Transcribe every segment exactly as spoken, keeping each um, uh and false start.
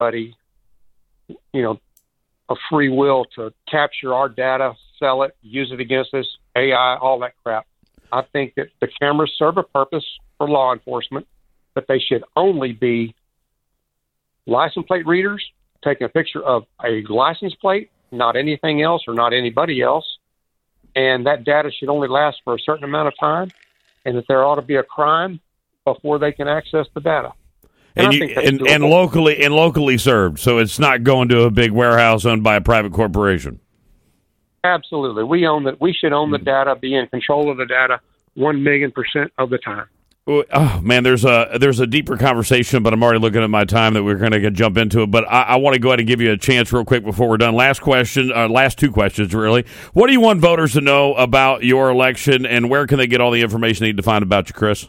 anybody, you know, a free will to capture our data, sell it, use it against us, A I, all that crap. I think that the cameras serve a purpose for law enforcement, but they should only be license plate readers taking a picture of a license plate, not anything else or not anybody else. And that data should only last for a certain amount of time, and that there ought to be a crime before they can access the data. And, and, you, and, and locally and locally served, so it's not going to a big warehouse owned by a private corporation. Absolutely, we own that. We should own the data, be in control of the data, one million percent of the time. Oh man, there's a there's a deeper conversation, but I'm already looking at my time that we're going to jump into it. But I, I want to go ahead and give you a chance real quick before we're done. Last question, uh, last two questions really. What do you want voters to know about your election, and where can they get all the information they need to find about you, Chris?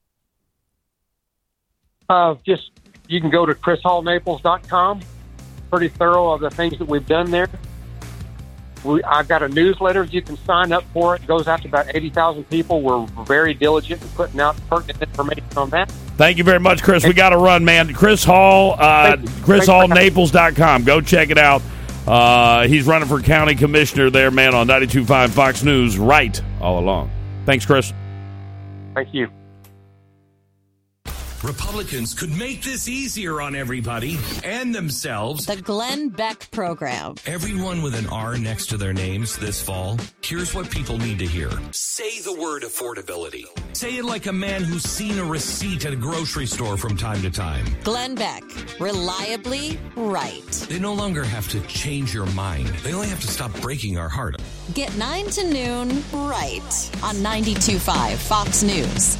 Uh, just you can go to chris hall naples dot com. Pretty thorough of the things that we've done there. We, I've got a newsletter. You can sign up for it. It goes out to about eighty thousand people. We're very diligent in putting out pertinent information on that. Thank you very much, Chris. We got to run, man. Chris Hall, uh, chris hall naples dot com. Go check it out. Uh, he's running for county commissioner there, man, on ninety-two point five Fox News, right all along. Thanks, Chris. Thank you. Republicans could make this easier on everybody and themselves. The Glenn Beck Program. Everyone with an R next to their names this fall. Here's what people need to hear. Say the word affordability. Say it like a man who's seen a receipt at a grocery store from time to time. Glenn Beck. Reliably right. They no longer have to change your mind. They only have to stop breaking our heart. Get nine to noon right on ninety-two point five Fox News.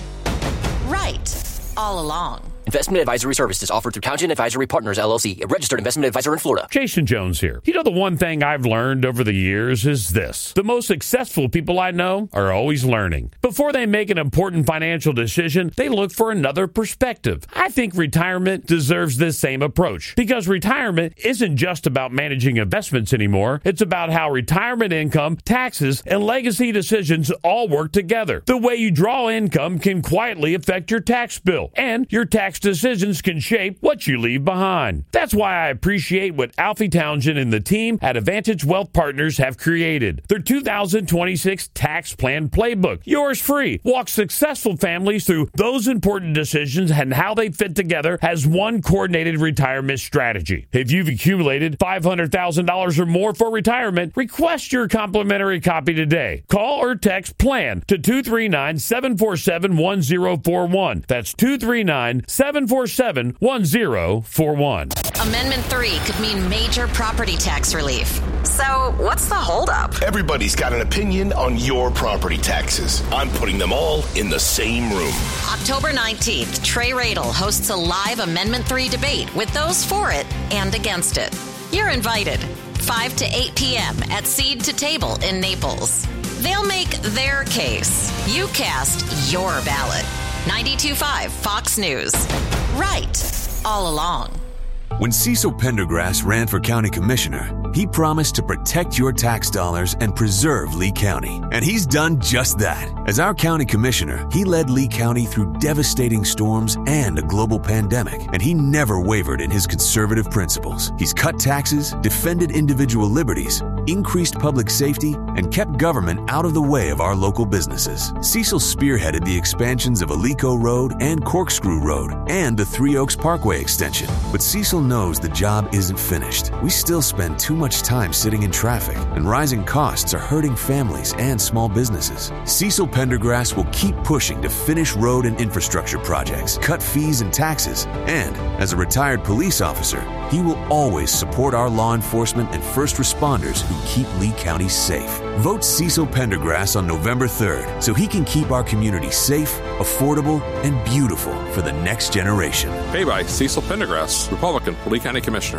Right. All along. Investment advisory services offered through Townsend Advisory Partners, L L C, a registered investment advisor in Florida. Jason Jones here. You know, the one thing I've learned over the years is this. The most successful people I know are always learning. Before they make an important financial decision, they look for another perspective. I think retirement deserves this same approach, because retirement isn't just about managing investments anymore. It's about how retirement income, taxes, and legacy decisions all work together. The way you draw income can quietly affect your tax bill, and your tax decisions can shape what you leave behind. That's why I appreciate what Alfie Townsend and the team at Advantage Wealth Partners have created. Their two thousand twenty-six Tax Plan Playbook. Yours free. Walk successful families through those important decisions and how they fit together as one coordinated retirement strategy. If you've accumulated five hundred thousand dollars or more for retirement, request your complimentary copy today. Call or text PLAN to two three nine, seven four seven, one zero four one. That's two three nine, seven four seven, one zero four one. Amendment three could mean major property tax relief. So what's the holdup? Everybody's got an opinion on your property taxes. I'm putting them all in the same room. October nineteenth, Trey Radel hosts a live Amendment three debate with those for it and against it. You're invited. five to eight p.m. at Seed to Table in Naples. They'll make their case. You cast your ballot. ninety-two point five Fox News. Right. All along. When Cecil Pendergrass ran for county commissioner, he promised to protect your tax dollars and preserve Lee County. And he's done just that. As our county commissioner, he led Lee County through devastating storms and a global pandemic, and he never wavered in his conservative principles. He's cut taxes, defended individual liberties, increased public safety, and kept government out of the way of our local businesses. Cecil spearheaded the expansions of Alico Road and Corkscrew Road and the Three Oaks Parkway extension. But Cecil knows the job isn't finished. We still spend too much time sitting in traffic, and rising costs are hurting families and small businesses. Cecil Pendergrass will keep pushing to finish road and infrastructure projects, cut fees and taxes, and as a retired police officer, he will always support our law enforcement and first responders who keep Lee County safe. Vote Cecil Pendergrass on November third so he can keep our community safe, affordable, and beautiful for the next generation. Paid by Cecil Pendergrass, Republican, Lee County Commissioner.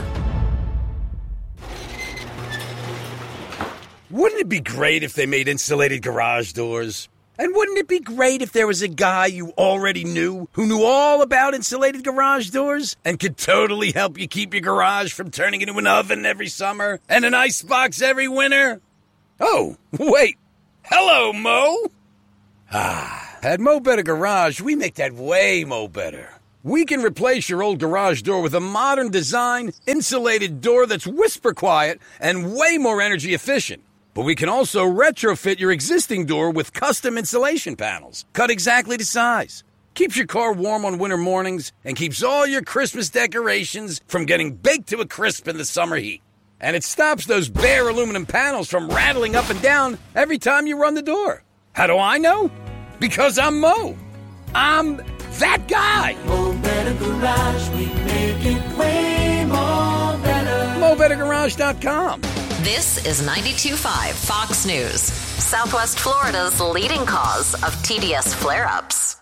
Wouldn't it be great if they made insulated garage doors? And wouldn't it be great if there was a guy you already knew who knew all about insulated garage doors and could totally help you keep your garage from turning into an oven every summer and an icebox every winter? Oh, wait. Hello, Mo. Ah, at Mo Better Garage, we make that way mo better. We can replace your old garage door with a modern design, insulated door that's whisper quiet and way more energy efficient. But we can also retrofit your existing door with custom insulation panels, cut exactly to size. Keeps your car warm on winter mornings and keeps all your Christmas decorations from getting baked to a crisp in the summer heat. And it stops those bare aluminum panels from rattling up and down every time you run the door. How do I know? Because I'm Mo. I'm that guy. Mo Better Garage, we make it way more better. Mo Better Garage dot com. This is ninety-two point five Fox News, Southwest Florida's leading cause of T D S flare-ups.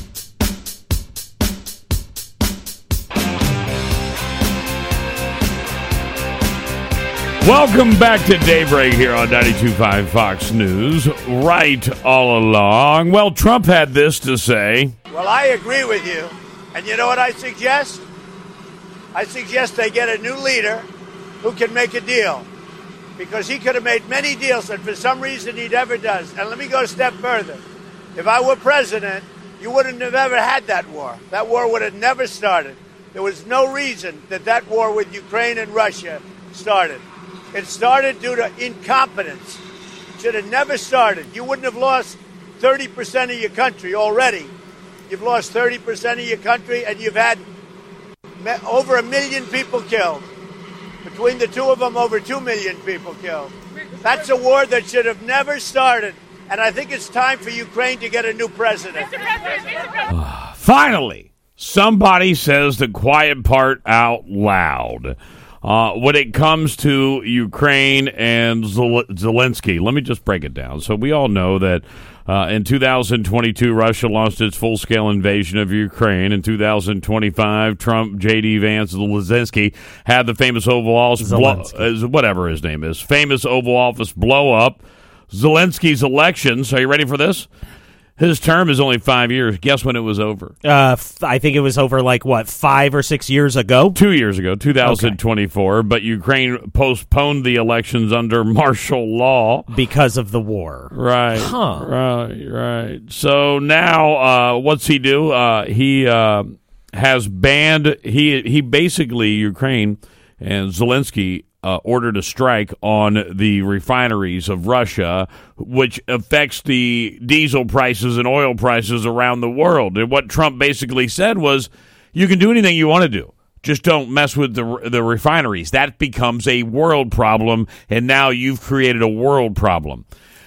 Welcome back to Daybreak here on ninety-two point five Fox News. Right all along. Well, Trump had this to say. Well, I agree with you. And you know what I suggest? I suggest they get a new leader who can make a deal. Because he could have made many deals, and for some reason he never does. And let me go a step further. If I were president, you wouldn't have ever had that war. That war would have never started. There was no reason that that war with Ukraine and Russia started. It started due to incompetence. Should have never started. You wouldn't have lost thirty percent of your country already. You've lost thirty percent of your country, and you've had over a million people killed. Between the two of them, over two million people killed. That's a war that should have never started. And I think it's time for Ukraine to get a new president. Finally, somebody says the quiet part out loud. Uh, when it comes to Ukraine and Zel- Zelensky, let me just break it down. So we all know that uh, in two thousand twenty-two, Russia launched its full-scale invasion of Ukraine. In two thousand twenty-five, Trump, J D. Vance, Zelensky had the famous Oval Office, blow, uh, whatever his name is, famous Oval Office blow up. Zelensky's elections, are you ready for this? His term is only five years. Guess when it was over? Uh, f- I think it was over, like, what, five or six years ago? Two years ago, two thousand twenty-four. Okay. But Ukraine postponed the elections under martial law. Because of the war. Right. Huh. Right, right. So now, uh, what's he do? Uh, he uh, has banned, he, he basically, Ukraine and Zelensky, Uh, ordered a strike on the refineries of Russia, which affects the diesel prices and oil prices around the world. And what Trump basically said was, you can do anything you want to do. Just don't mess with the the refineries. That becomes a world problem, and now you've created a world problem.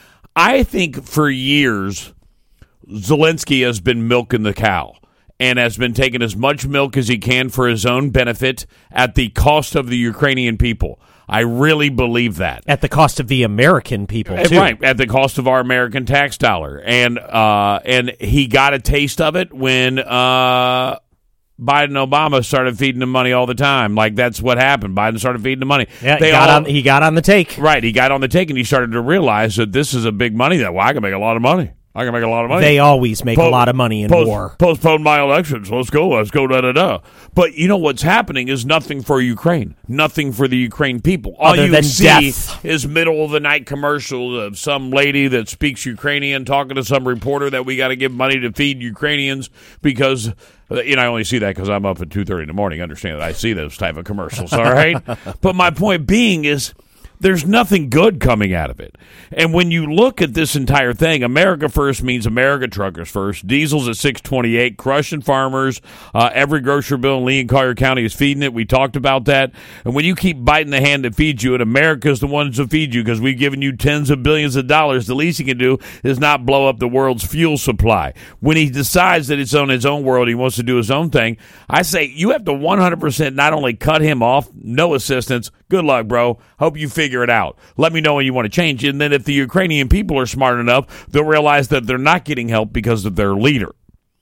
I think for years, Zelensky has been milking the cow and has been taking as much milk as he can for his own benefit at the cost of the Ukrainian people. I really believe that. At the cost of the American people, too. Right, at the cost of our American tax dollar. And uh, and he got a taste of it when uh, Biden and Obama started feeding him money all the time. Like, that's what happened. Biden started feeding him money. Yeah, they he, got all, on, he got on the take. Right, he got on the take, and he started to realize that this is a big money. That, well, I can make a lot of money. I can make a lot of money. They always make po- a lot of money in post, war. Postpone my elections. Let's go. Let's go. Da da da. But you know what's happening is nothing for Ukraine. Nothing for the Ukraine people. All Other you than see death. is middle of the night commercials of some lady that speaks Ukrainian talking to some reporter that we got to give money to feed Ukrainians because. You know, I only see that because I'm up at two thirty in the morning. Understand that I see those type of commercials. All right, but my point being is. There's nothing good coming out of it. And when you look at this entire thing, America first means America truckers first. Diesel's at six twenty-eight, crushing farmers. Uh, every grocery bill in Lee and Collier County is feeding it. We talked about that. And when you keep biting the hand that feeds you, and America's the ones that feed you because we've given you tens of billions of dollars, the least he can do is not blow up the world's fuel supply. When he decides that it's on his own world, he wants to do his own thing, I say you have to one hundred percent not only cut him off, no assistance. Good luck, bro. Hope you figure it out. Let me know when you want to change it. And then if the Ukrainian people are smart enough, they'll realize that they're not getting help because of their leader.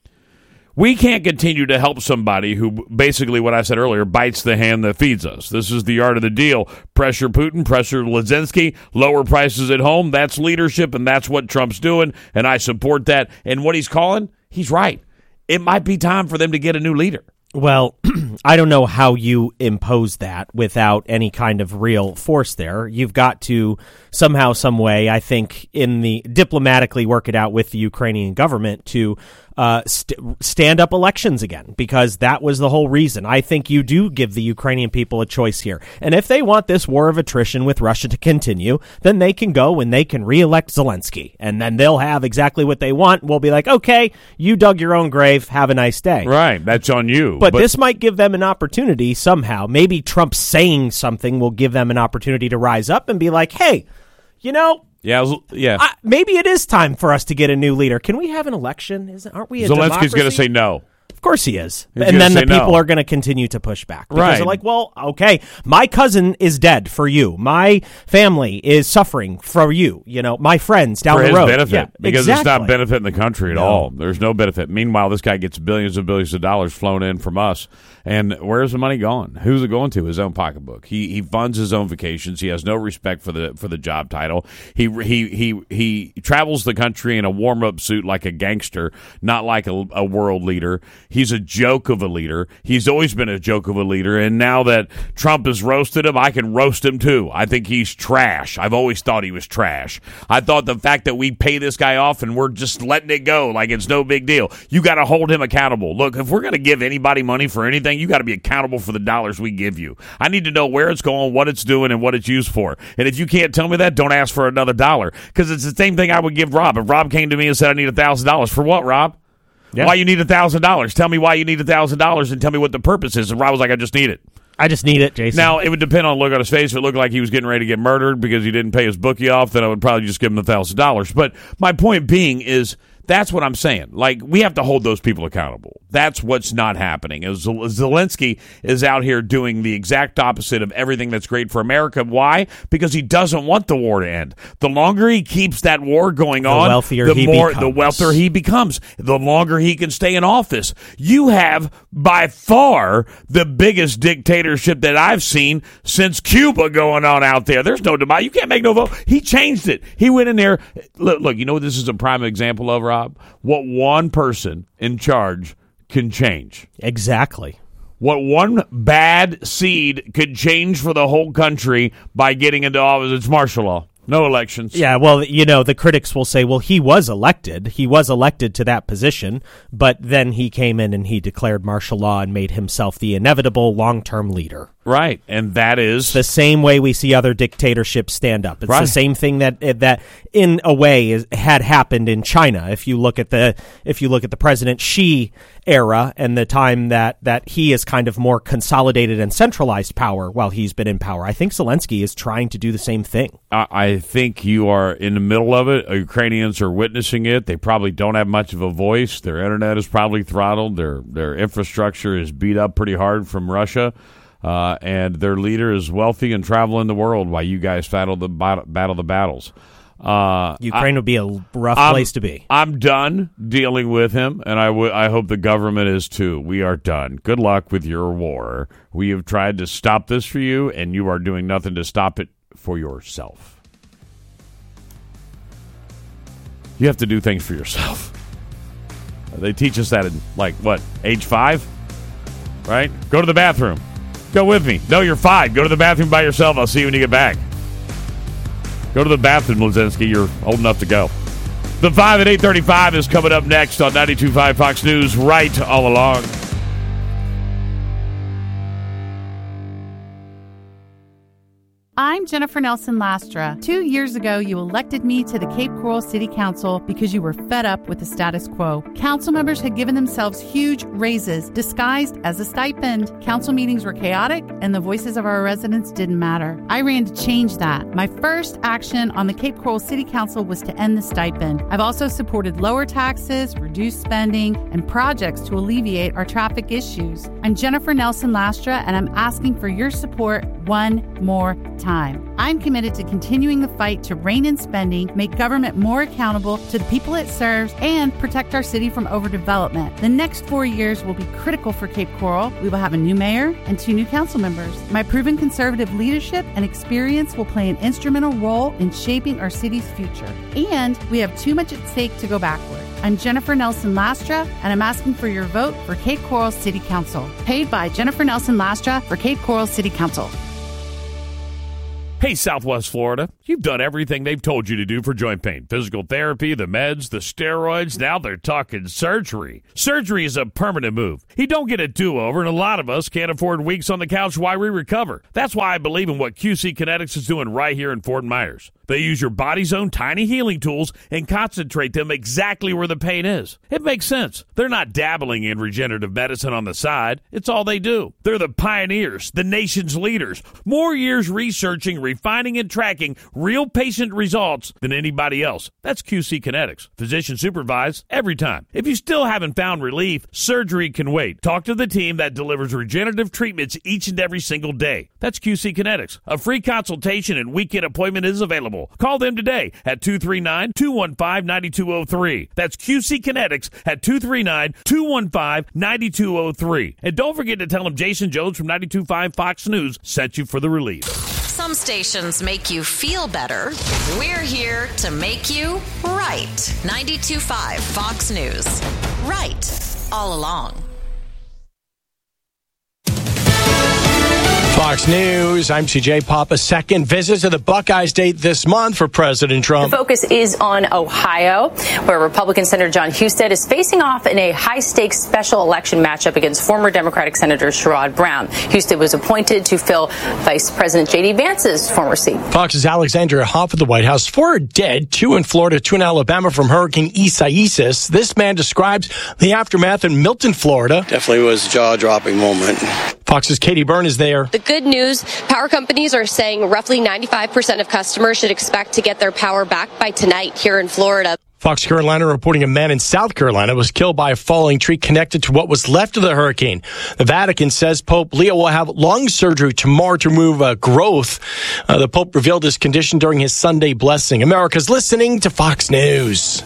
We can't continue to help somebody who, basically what I said earlier, bites the hand that feeds us. This is the art of the deal. Pressure Putin, pressure Zelensky, lower prices at home. That's leadership, and that's what Trump's doing, and I support that. And what he's calling, he's right. It might be time for them to get a new leader. Well, I don't know how you impose that without any kind of real force there. You've got to somehow, some way, I think, in the diplomatically work it out with the Ukrainian government to uh, st- stand up elections again, because that was the whole reason. I think you do give the Ukrainian people a choice here. And if they want this war of attrition with Russia to continue, then they can go and they can reelect Zelensky. And then they'll have exactly what they want. We'll be like, okay, you dug your own grave. Have a nice day. Right. That's on you. But, but this might give them an opportunity somehow. Maybe Trump saying something will give them an opportunity to rise up and be like, hey, you know, Yeah, yeah. I, maybe it is time for us to get a new leader. Can we have an election? Is, aren't we a Zelensky's going to democracy? say no. Of course he is. He's and then the people no. are going to continue to push back. Because right. they're like, well, okay, my cousin is dead for you. My family is suffering for you. You know, my friends down for the his road. benefit. Yeah, because exactly. it's not benefiting the country at no. all. There's no benefit. Meanwhile, this guy gets billions and billions of dollars flown in from us. And where's the money going? Who's it going to? His own pocketbook. He he funds his own vacations. He has no respect for the for the job title. He he he he travels the country in a warm up suit like a gangster, not like a, a world leader. He's a joke of a leader. He's always been a joke of a leader. And now that Trump has roasted him, I can roast him too. I think he's trash. I've always thought he was trash. I thought the fact that we pay this guy off and we're just letting it go like it's no big deal. You got to hold him accountable. Look, if we're going to give anybody money for anything, you got to be accountable for the dollars we give you. I need to know where it's going, what it's doing, and what it's used for. And if you can't tell me that, don't ask for another dollar, because it's the same thing I would give Rob. If Rob came to me and said, I need one thousand dollars. For what, Rob? Yeah. Why you need one thousand dollars? Tell me why you need one thousand dollars and tell me what the purpose is. And Rob was like, I just need it. I just need it, Jason. Now, it would depend on the look on his face. If it looked like he was getting ready to get murdered because he didn't pay his bookie off, then I would probably just give him one thousand dollars. But my point being is, that's what I'm saying. Like, we have to hold those people accountable. That's what's not happening. Zelensky is out here doing the exact opposite of everything that's great for America. Why? Because he doesn't want the war to end. The longer he keeps that war going on, the wealthier the he more becomes. the wealthier he becomes. The longer he can stay in office. You have by far the biggest dictatorship that I've seen since Cuba going on out there. There's no debate. You can't make no vote. He changed it. He went in there. Look, look you know what this is a prime example of, Rob? What one person in charge can change. Exactly. What one bad seed could change for the whole country by getting into office. It's martial law. No elections. Yeah, well, you know, the critics will say, well, he was elected. He was elected to that position, but then he came in and he declared martial law and made himself the inevitable long-term leader. Right, and that is the same way we see other dictatorships stand up. It's right. the same thing that that, in a way, is, had happened in China. If you look at the if you look at the President Xi era and the time that that he has kind of more consolidated and centralized power while he's been in power, I think Zelensky is trying to do the same thing. I, I think you are in the middle of it. Ukrainians are witnessing it. They probably don't have much of a voice. Their internet is probably throttled. Their their infrastructure is beat up pretty hard from Russia. Uh, and their leader is wealthy and traveling the world while you guys battle the battle the battles. Uh, Ukraine I, would be a rough I'm, place to be. I'm done dealing with him, and I, w- I hope the government is too. We are done. Good luck with your war. We have tried to stop this for you, and you are doing nothing to stop it for yourself. You have to do things for yourself. They teach us that in, like, what, age five? Right? Go to the bathroom. Go with me. No, you're fine. Go to the bathroom by yourself. I'll see you when you get back. Go to the bathroom, Lazinski. You're old enough to go. The five at eight thirty-five is coming up next on ninety-two point five Fox News, right all along. I'm Jennifer Nelson Lastra. Two years ago, you elected me to the Cape Coral City Council because you were fed up with the status quo. Council members had given themselves huge raises disguised as a stipend. Council meetings were chaotic, and the voices of our residents didn't matter. I ran to change that. My first action on the Cape Coral City Council was to end the stipend. I've also supported lower taxes, reduced spending, and projects to alleviate our traffic issues. I'm Jennifer Nelson Lastra, and I'm asking for your support one more time. I'm committed to continuing the fight to rein in spending, make government more accountable to the people it serves, and protect our city from overdevelopment. The next four years will be critical for Cape Coral. We will have a new mayor and two new council members. My proven conservative leadership and experience will play an instrumental role in shaping our city's future. And we have too much at stake to go backward. I'm Jennifer Nelson Lastra, and I'm asking for your vote for Cape Coral City Council. Paid by Jennifer Nelson Lastra for Cape Coral City Council. Hey, Southwest Florida, you've done everything they've told you to do for joint pain. Physical therapy, the meds, the steroids, now they're talking surgery. Surgery is a permanent move. You don't get a do-over, and a lot of us can't afford weeks on the couch while we recover. That's why I believe in what Q C Kinetics is doing right here in Fort Myers. They use your body's own tiny healing tools and concentrate them exactly where the pain is. It makes sense. They're not dabbling in regenerative medicine on the side. It's all they do. They're the pioneers, the nation's leaders. More years researching, refining, and tracking real patient results than anybody else. That's Q C Kinetics. Physician supervised every time. If you still haven't found relief, surgery can wait. Talk to the team that delivers regenerative treatments each and every single day. That's Q C Kinetics. A free consultation and weekend appointment is available. Call them today at two three nine, two one five, nine two zero three. That's Q C Kinetics at two three nine, two one five, nine two zero three. And don't forget to tell them Jason Jones from ninety-two point five Fox News sent you for the relief. Some stations make you feel better. We're here to make you right. ninety-two point five Fox News. Right all along. Fox News, I'm C J Pop. A second visit to the Buckeyes date this month for President Trump. The focus is on Ohio, where Republican Senator John Husted is facing off in a high-stakes special election matchup against former Democratic Senator Sherrod Brown. Husted was appointed to fill Vice President J D Vance's former seat. Fox's Alexandria Hoff at the White House. Four are dead, two in Florida, two in Alabama from Hurricane Isaias. This man describes the aftermath in Milton, Florida. Definitely was a jaw-dropping moment. Fox's Katie Byrne is there. The good news, power companies are saying roughly ninety-five percent of customers should expect to get their power back by tonight here in Florida. Fox Carolina reporting a man in South Carolina was killed by a falling tree connected to what was left of the hurricane. The Vatican says Pope Leo will have lung surgery tomorrow to remove uh, growth. Uh, the Pope revealed his condition during his Sunday blessing. America's listening to Fox News.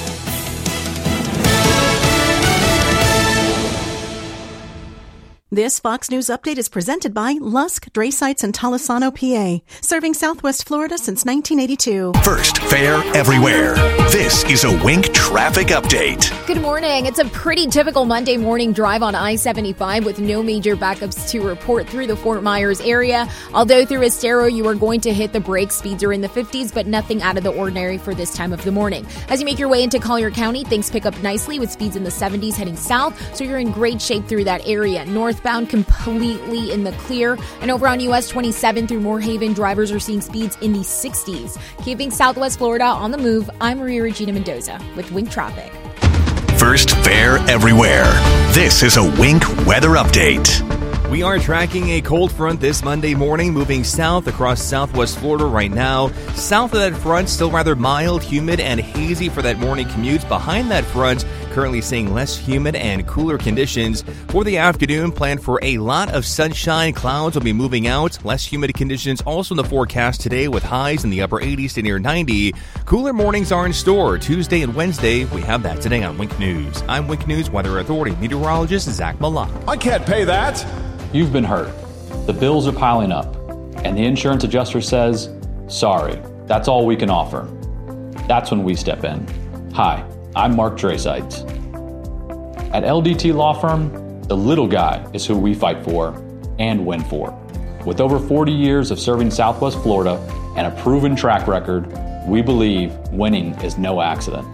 This Fox News update is presented by Lusk Dray Sites in Talisano, P A, serving Southwest Florida since nineteen eighty-two. First, fair everywhere. This is a Wink traffic update. Good morning. It's a pretty typical Monday morning drive on I seventy-five with no major backups to report through the Fort Myers area. Although through Estero, you are going to hit the brakes. Speeds are in the fifties, but nothing out of the ordinary for this time of the morning. As you make your way into Collier County, things pick up nicely with speeds in the seventies heading south, so you're in great shape through that area. Northbound completely in the clear. And over on U S twenty-seven through Moorhaven, drivers are seeing speeds in the sixties. Keeping Southwest Florida on the move, I'm Maria Regina Mendoza with Wink Traffic. First, fair everywhere. This is a Wink weather update. We are tracking a cold front this Monday morning, moving south across Southwest Florida right now. South of that front, still rather mild, humid, and hazy for that morning commute. Behind that front, currently seeing less humid and cooler conditions. For the afternoon, plan for a lot of sunshine. Clouds will be moving out. Less humid conditions also in the forecast today with highs in the upper eighties to near ninety. Cooler mornings are in store. Tuesday and Wednesday, we have that today on Wink News. I'm Wink News Weather Authority meteorologist Zach Malak. I can't pay that. You've been hurt. The bills are piling up. And the insurance adjuster says, sorry, that's all we can offer. That's when we step in. Hi, I'm Mark Draysites. At L D T Law Firm, the little guy is who we fight for and win for. With over forty years of serving Southwest Florida and a proven track record, we believe winning is no accident.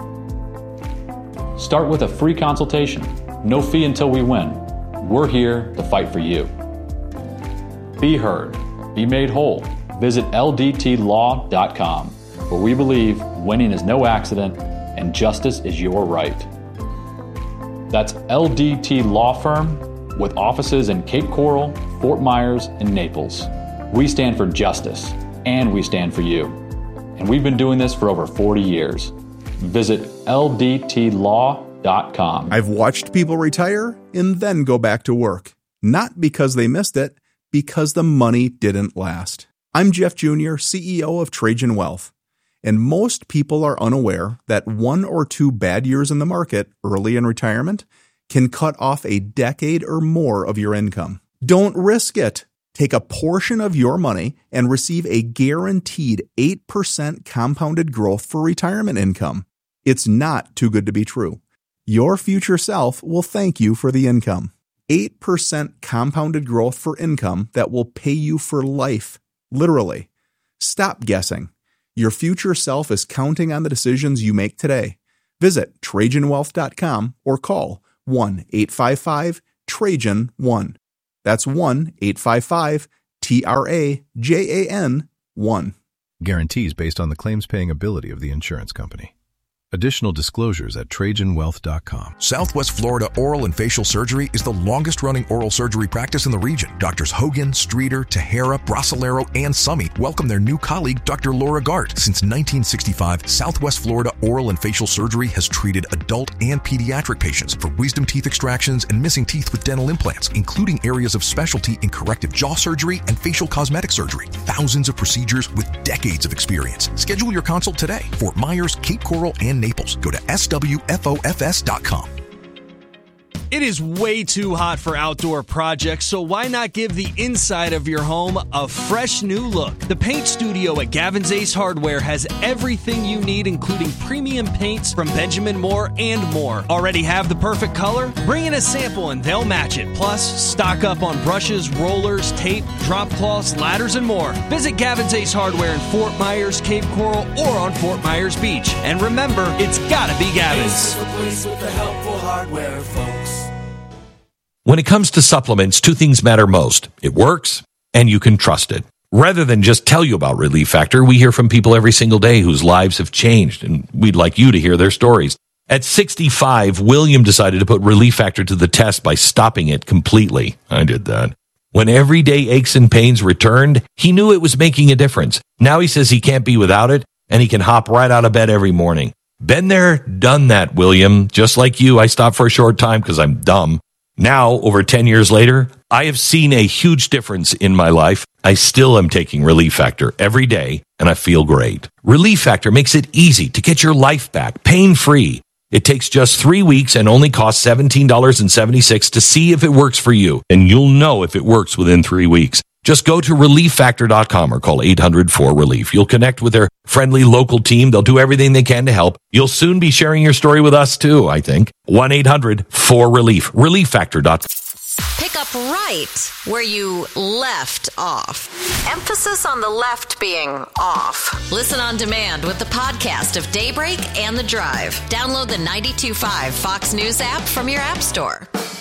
Start with a free consultation. No fee until we win. We're here to fight for you. Be heard. Be made whole. Visit L D T law dot com, where we believe winning is no accident and justice is your right. That's L D T Law Firm with offices in Cape Coral, Fort Myers, and Naples. We stand for justice, and we stand for you. And we've been doing this for over forty years. Visit L D T law dot com. I've watched people retire and then go back to work. Not because they missed it, because the money didn't last. I'm Jeff Junior, C E O of Trajan Wealth. And most people are unaware that one or two bad years in the market early in retirement can cut off a decade or more of your income. Don't risk it. Take a portion of your money and receive a guaranteed eight percent compounded growth for retirement income. It's not too good to be true. Your future self will thank you for the income. eight percent compounded growth for income that will pay you for life. Literally. Stop guessing. Your future self is counting on the decisions you make today. Visit Trajan Wealth dot com or call one eight five five Trajan one. That's one eight five five T R A J A N one. Guarantees based on the claims-paying ability of the insurance company. Additional disclosures at Trajan Wealth dot com. Southwest Florida Oral and Facial Surgery is the longest-running oral surgery practice in the region. Doctors Hogan, Streeter, Tejera, Bracalero, and Summey welcome their new colleague, Doctor Laura Gart. Since nineteen sixty-five, Southwest Florida Oral and Facial Surgery has treated adult and pediatric patients for wisdom teeth extractions and missing teeth with dental implants, including areas of specialty in corrective jaw surgery and facial cosmetic surgery. Thousands of procedures with decades of experience. Schedule your consult today. Fort Myers, Cape Coral, and Naples. Go to S W F O F S dot com. It is way too hot for outdoor projects, so why not give the inside of your home a fresh new look? The Paint Studio at Gavin's Ace Hardware has everything you need, including premium paints from Benjamin Moore and more. Already have the perfect color? Bring in a sample and they'll match it. Plus, stock up on brushes, rollers, tape, drop cloths, ladders, and more. Visit Gavin's Ace Hardware in Fort Myers, Cape Coral, or on Fort Myers Beach. And remember, it's gotta be Gavin's. Ace is the place with the helpful hardware, folks. When it comes to supplements, two things matter most. It works, and you can trust it. Rather than just tell you about Relief Factor, we hear from people every single day whose lives have changed, and we'd like you to hear their stories. At sixty-five, William decided to put Relief Factor to the test by stopping it completely. I did that. When everyday aches and pains returned, he knew it was making a difference. Now he says he can't be without it, and he can hop right out of bed every morning. Been there, done that, William. Just like you, I stopped for a short time because I'm dumb. Now, over ten years later, I have seen a huge difference in my life. I still am taking Relief Factor every day, and I feel great. Relief Factor makes it easy to get your life back, pain-free. It takes just three weeks and only costs seventeen dollars and seventy-six cents to see if it works for you, and you'll know if it works within three weeks. Just go to relief factor dot com or call eight hundred four relief. You'll connect with their friendly local team. They'll do everything they can to help. You'll soon be sharing your story with us, too, I think. one eight hundred four relief. relief factor dot com. Pick up right where you left off. Emphasis on the left being off. Listen on demand with the podcast of Daybreak and The Drive. Download the ninety-two point five Fox News app from your app store.